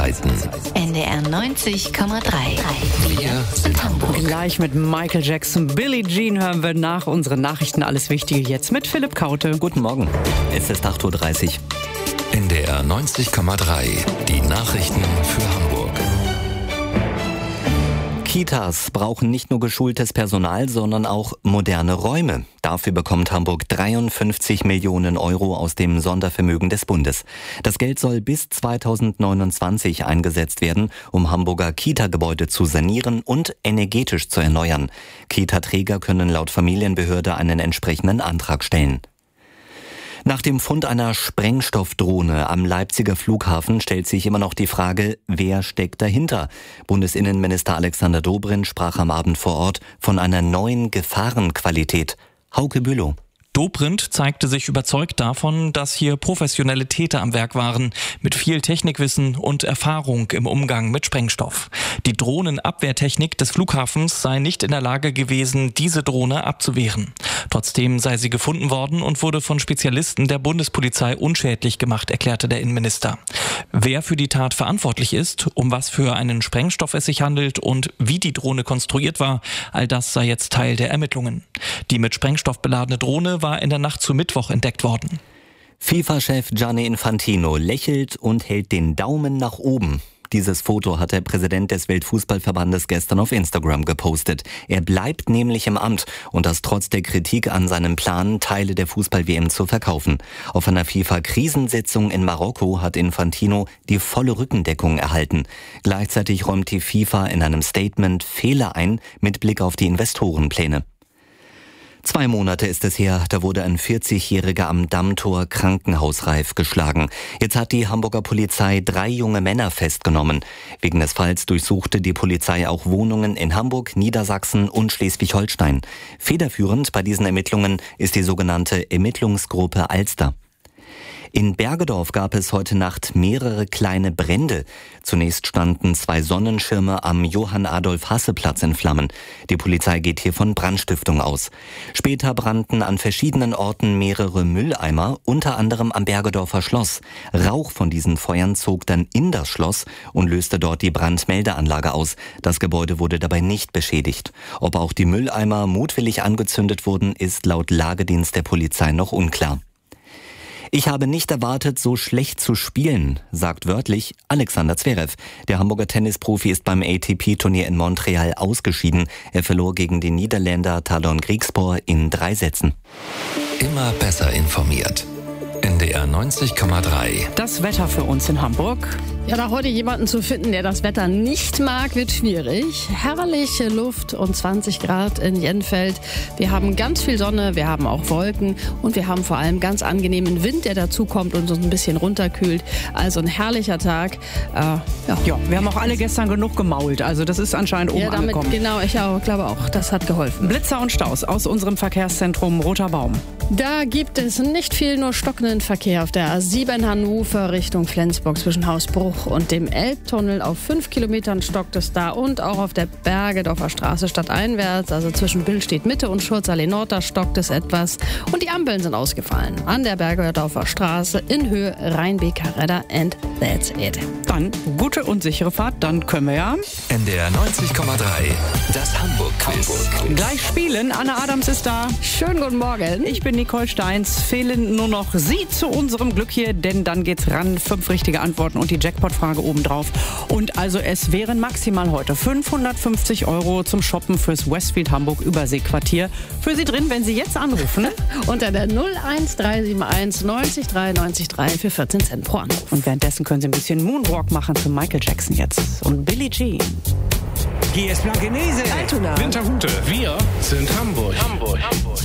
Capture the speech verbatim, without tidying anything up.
Zeiten. N D R neunzig Komma drei. Wir sind Hamburg. Gleich mit Michael Jackson, Billie Jean hören wir nach unseren Nachrichten alles Wichtige jetzt mit Philipp Kaute. Guten Morgen, es ist acht Uhr dreißig. N D R neunzig Komma drei. Die Nachrichten für Hamburg. Kitas brauchen nicht nur geschultes Personal, sondern auch moderne Räume. Dafür bekommt Hamburg dreiundfünfzig Millionen Euro aus dem Sondervermögen des Bundes. Das Geld soll bis zweitausendneunundzwanzig eingesetzt werden, um Hamburger Kita-Gebäude zu sanieren und energetisch zu erneuern. Kita-Träger können laut Familienbehörde einen entsprechenden Antrag stellen. Nach dem Fund einer Sprengstoffdrohne am Leipziger Flughafen stellt sich immer noch die Frage, wer steckt dahinter? Bundesinnenminister Alexander Dobrindt sprach am Abend vor Ort von einer neuen Gefahrenqualität. Hauke Bülow. Dobrindt zeigte sich überzeugt davon, dass hier professionelle Täter am Werk waren, mit viel Technikwissen und Erfahrung im Umgang mit Sprengstoff. Die Drohnenabwehrtechnik des Flughafens sei nicht in der Lage gewesen, diese Drohne abzuwehren. Trotzdem sei sie gefunden worden und wurde von Spezialisten der Bundespolizei unschädlich gemacht, erklärte der Innenminister. Wer für die Tat verantwortlich ist, um was für einen Sprengstoff es sich handelt und wie die Drohne konstruiert war, all das sei jetzt Teil der Ermittlungen. Die mit Sprengstoff beladene Drohne war in der Nacht zu Mittwoch entdeckt worden. FIFA-Chef Gianni Infantino lächelt und hält den Daumen nach oben. Dieses Foto hat der Präsident des Weltfußballverbandes gestern auf Instagram gepostet. Er bleibt nämlich im Amt und das trotz der Kritik an seinem Plan, Teile der Fußball-W M zu verkaufen. Auf einer FIFA-Krisensitzung in Marokko hat Infantino die volle Rückendeckung erhalten. Gleichzeitig räumt die FIFA in einem Statement Fehler ein mit Blick auf die Investorenpläne. Zwei Monate ist es her, da wurde ein vierzigjähriger am Dammtor krankenhausreif geschlagen. Jetzt hat die Hamburger Polizei drei junge Männer festgenommen. Wegen des Falls durchsuchte die Polizei auch Wohnungen in Hamburg, Niedersachsen und Schleswig-Holstein. Federführend bei diesen Ermittlungen ist die sogenannte Ermittlungsgruppe Alster. In Bergedorf gab es heute Nacht mehrere kleine Brände. Zunächst standen zwei Sonnenschirme am Johann-Adolf-Hasse-Platz in Flammen. Die Polizei geht hier von Brandstiftung aus. Später brannten an verschiedenen Orten mehrere Mülleimer, unter anderem am Bergedorfer Schloss. Rauch von diesen Feuern zog dann in das Schloss und löste dort die Brandmeldeanlage aus. Das Gebäude wurde dabei nicht beschädigt. Ob auch die Mülleimer mutwillig angezündet wurden, ist laut Lagedienst der Polizei noch unklar. Ich habe nicht erwartet, so schlecht zu spielen, sagt wörtlich Alexander Zverev. Der Hamburger Tennisprofi ist beim A T P-Turnier in Montreal ausgeschieden. Er verlor gegen den Niederländer Tadon Griekspoor in drei Sätzen. Immer besser informiert. N D R neunzig Komma drei. Das Wetter für uns in Hamburg. Ja, da heute jemanden zu finden, der das Wetter nicht mag, wird schwierig. Herrliche Luft und zwanzig Grad in Jenfeld. Wir haben ganz viel Sonne, wir haben auch Wolken und wir haben vor allem ganz angenehmen Wind, der dazukommt und uns ein bisschen runterkühlt. Also ein herrlicher Tag. Äh, ja. Ja, wir haben auch alle gestern genug gemault. Also das ist anscheinend oben ja, damit, angekommen. Genau, ich auch, glaube auch, das hat geholfen. Blitzer und Staus aus unserem Verkehrszentrum Roter Baum. Da gibt es nicht viel, nur stockenden Verkehr auf der A sieben Hannover Richtung Flensburg zwischen Hausbruch und dem Elbtunnel. Auf fünf Kilometern stockt es da und auch auf der Bergedorfer Straße stadteinwärts, also zwischen Billstedt Mitte und Schurzallee Nord, da stockt es etwas. Und die Ampeln sind ausgefallen. An der Bergedorfer Straße in Höhe Rhein-Beek-Redder and that's it. Dann gute und sichere Fahrt, dann können wir ja N D R neunzig Komma drei. Das Hamburg-Quiz. gleich spielen. Anna Adams ist da. Schönen guten Morgen. Ich bin Nicole Steins. Fehlen nur noch Sie zu unserem Glück hier, denn dann geht's ran. Fünf richtige Antworten und die Jackpot-Frage obendrauf. Und also es wären maximal heute fünfhundertfünfzig Euro zum Shoppen fürs Westfield Hamburg Überseequartier für Sie drin, wenn Sie jetzt anrufen. Unter der null eins drei sieben eins neunzig drei neunzig drei für vierzehn Cent pro Anruf. Und währenddessen können Sie ein bisschen Moonwalk machen zu Michael Jackson jetzt. Und Billie Jean. Hier ist Blankenese. Altona. Winterhude. Wir sind Hamburg. Hamburg. Hamburg.